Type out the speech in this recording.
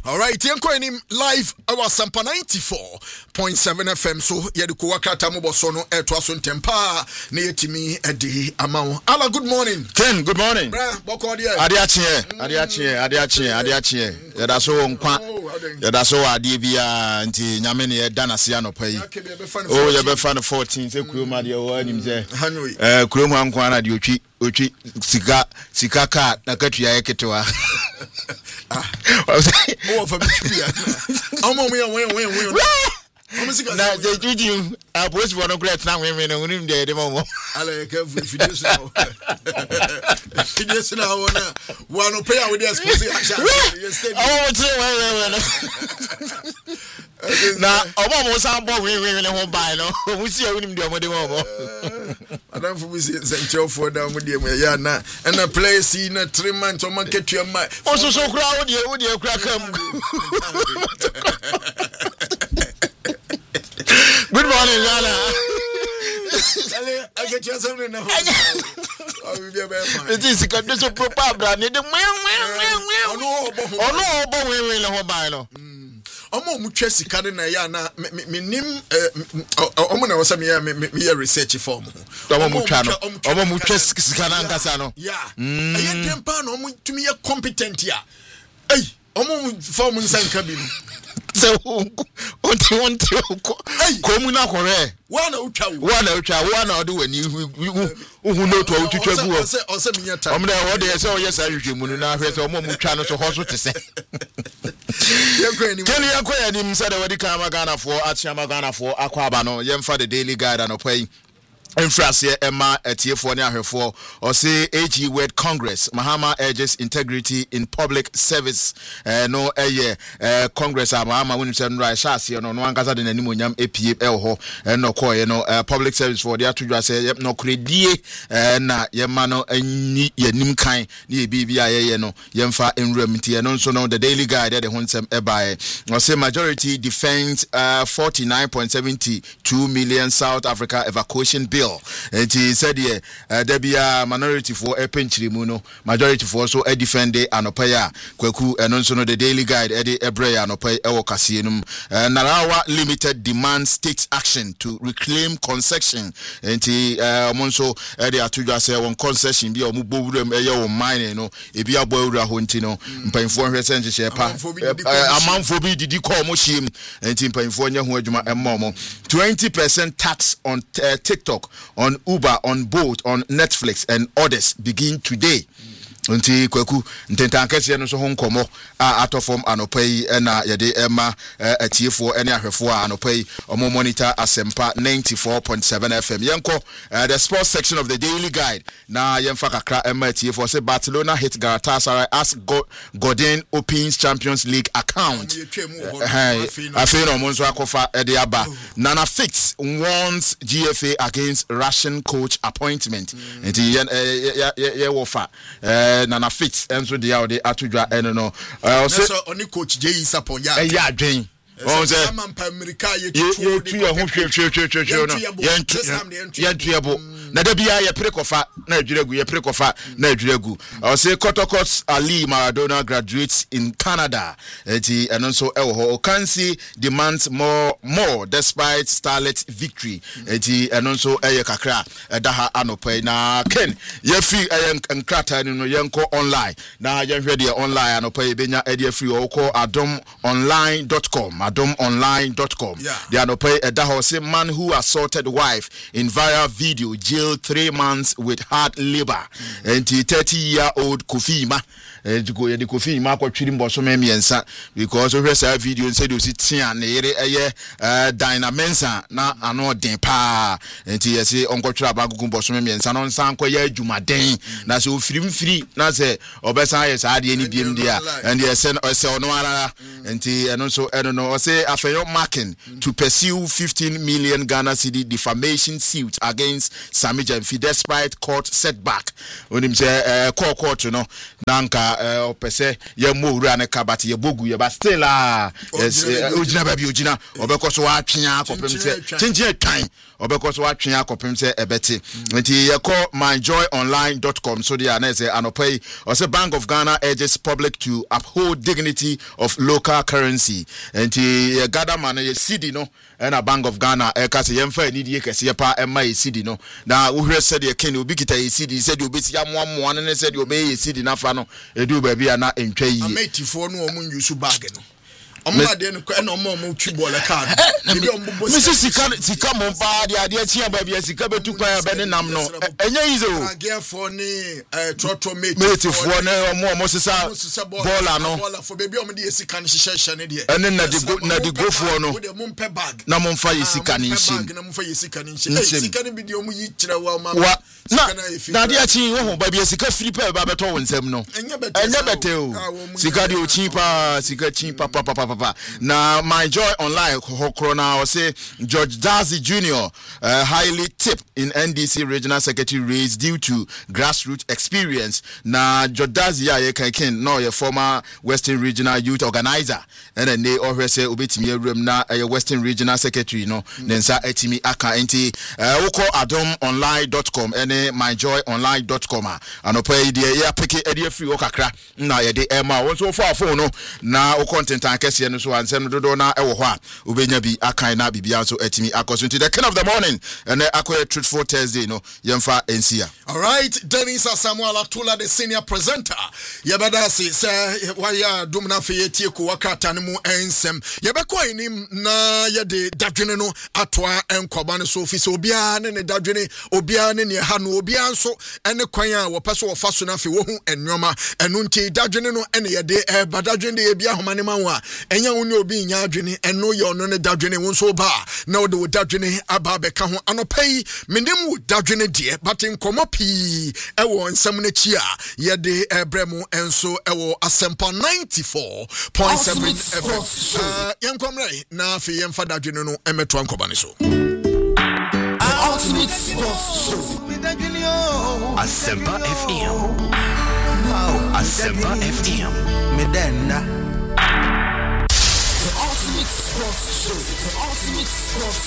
All right, yanko enim live our Sampa 94.7 FM so yede ko wakata mo boso no eto aso ntempa na yetimi edi amawo. Ala, good morning. Ken, good morning. Bra, boko dia. Ade achie. Yeda so nkwa. Yeda so ade bia nti nyame ne yeda na se anopai. Oh, ye be fan 14 se kuoma de wo anim se. Kuoma nkwa na de otwi sika ka na katua yeketewa. Oh, for me to be. Na je juju police for no great na we no nim de mo ala ka videos now videos now one pay out the expose yesterday na obo mo san bo we ho bai no mo si awunim de mo de mo adam for me say for down mo de mo ya na na place na 3 months o man ketua mai o so kura wo de kura kam. Good morning, Lala. I get you something now. It is a condition for Pabra. No, but we will have by no. Omo mutwesi kane na ya na menim omo na wasa me research form. Omo mutwesi sikana nkasa no. Yeah. Aye dempa na omo tumi ye competent ya. Ey, omo form nsanka bi no. So onti komu na kore wana utwa wana odu wani hu no to utwa gu o se minya time omde wo de se o yes ahwehwe mu na ahwe se o mo mutwa no so ho so tese keni yakwa ni msa da wadi ka magana for achiama Ghana for akwa aba no yemfa the daily guide anopai Enfrasie Emma Etiefo ne ahwefo or say AG Word Congress Mahama urges integrity in public service no Congress Mahama when say no shase no ankasa de nanimonyam epie ho no koye no public service for the atudwa say no kredie na yema no anyi yanim kan ne bibia ye no yemfa enwram tie no so no the daily guide de honsem ebae or say majority defends 49.72 million South Africa evacuation bill. And he said, there be a minority for a penchiri no majority for so a defender and opaya kweku and also the daily guide Eddie Ebrea and opay ewo kasienum Narawa Limited demands state action to reclaim concession and he monso Eddie atuja say one concession be omubo wurem eye mine no ebi abo wura honti no mpanfo hwese nche pa amanfo bi didi call mo shim and mpanfo nya ho adwuma emmo 20% tax on TikTok, on Uber, on Bolt, on Netflix and others begin today. Unti kweku ntentankese no so ho nkomo atofom anopai na yede ema atiefo ene ahwefo anopai omo monitor asempa 94.7 FM yenko the sports section of the daily guide na yemfa kakra ema atiefo say Barcelona hit Galatasaray as Godin opens Champions League account afei no monso akofa ede aba Nana Fix warns GFA against Russian coach appointment nti ye wofa Nana Fix enso de ya de atudwa eno no so oni coach Jay Sapon ya adwen on say America ye tu ya ho hwe no yentu ebo na da bia ye prekofa na adwiregu I say Kotokos Ali Maradona graduates in Canada eti eno so ewo Okansi demands more despite Starlet victory eti eno so kakra edaha anopai na Ken ye free nkrata no yenko online na ye hwe de online anopai benya e free okọ adomonline.com the anopai edaha say man who assaulted wife in viral video jailed 3 months with hard labor and 30-year-old Kofima go the Kofima kwatwiri mboso memiensa because we say video say do sit tia na yere dynamensa na ano den pa enti yesi onkotwira abagugu mboso memiensa no nsan kwa ya adwumaden na se ofirimfiri na se obesa yes ade ni biem dia and yes say ono ara enti eno so eno no say afeyo marking to pursue 15 million Ghana cedi defamation suit against Samija despite court setback onim say court no nanka opese ye mo wura ne ka but ye bogu ye but still yes ojina ba bi ojina obekoso wa atwea akopem se chinchie twan obekoso wa atwea akopem se ebete nti ye call myjoyonline.com so they na say anopai or say Bank of Ghana urges public to uphold dignity of local currency nti ye gather man ye cedi no and a Bank of Ghana ka say yemfa ni die kese pa emma ye cedi no na wo hwere said ye ken obi kita ye cedi said obi tia moamoa ne said obi ye cedi na fa no edu ba bia na entwa yi ametifo no omun use bag no Oma de no na omo twi ball card. Mrs. Sika mo ba de ade tia ba bia sika betu kwa be ne nam no. Enye yizo. Agefo ni trotro mate. Mate fo na omo sisa ball no. Ball for baby omo de sika ne hyehyehye ne de. Ene na de go fo no. De mo mpe bag. Na mo mfa ye sika ne nshi. Na mo mfa ye sika ne nshi. Sika ne bi de omo yi kire wa ma. Na de achi wo ba bia sika free pa ba beto wonsem no. Enye bete o. Sika de o chipa, sika chipa papa. Now, my joy online, Hokrona, or say George Dazi Jr., highly tipped in NDC regional secretary race due to grassroots experience. Now, George Dazi, no, a former Western regional youth organizer, and then they always say, Ubitimi room na a Western regional secretary, no, then sa etimi aka enti, oko adomonline.com, and myjoyonline.com, and opay the picky edia free okakra, na ya de Emma, also for phone, no, na o content and no so ansem do na ewo ho a obenya bi akan na bibia so atimi akoso nti the king of the morning and akwa truthful Thursday no yemfa ensia. All right, Dennis Samuel Atula, the senior presenter. Yabada say waya dumna fe yetie ko wakata ne mu ensem yebekọ enim na yede dadwene no atoa enkoba ne so office obia ne dadwene obia ne ha no obia nso ene kwan a wopeso wo faso na fe wo hu enwoma enu nti dadwene no ene yede badadwene de bia homa ne manwa enya woni obi nya adwene eno ye ono ne dadwene won so ba na wo de wo dadwene aba beka ho anopai menem wo dadwene de but nkomo pii ewo nsem na chi a yede ebremu enso ewo asempa 94.7 FM yankomre na fe yemfa dadwene no emeto ankoba ne so Ultimate Sports Show Asempa FM Asempa FM Medenda The Ultimate Sports Show. The Ultimate Sports